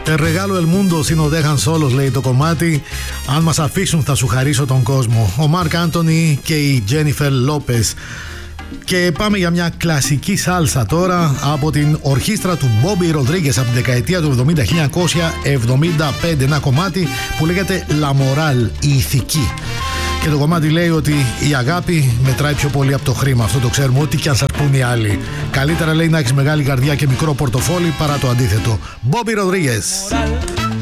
Regalo el mundo si nos dejan solos, λέει το κομμάτι. Αν μας αφήσουν θα σου χαρίσω τον κόσμο. Ο Μαρκ Άντονι και η Τζένιφερ Λόπες. Και πάμε για μια κλασική σάλσα τώρα από την ορχήστρα του Μπόμπι Ροντρίγκες από την δεκαετία του 70, 1975. Ένα κομμάτι που λέγεται La Moral, η ηθική. Και το κομμάτι λέει ότι η αγάπη μετράει πιο πολύ από το χρήμα. Αυτό το ξέρουμε, ό,τι και αν σας πούν οι άλλοι. Καλύτερα, λέει, να έχεις μεγάλη καρδιά και μικρό πορτοφόλι παρά το αντίθετο. Μπόμπι Ροντρίγκες.